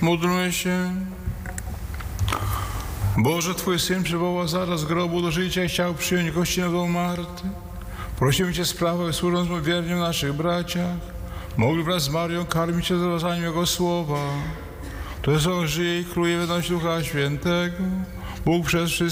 Módlmy się. Boże, Twój Syn przywołał zaraz z grobu do życia i chciał przyjąć gościnę do Marty. Prosimy Cię, sprawę, służąc mu wiernie naszych braciach, mogli wraz z Marią karmić się rozważaniem Jego słowa. To jest On żyje i króluje w jedności Ducha Świętego, Bóg przez wszystkich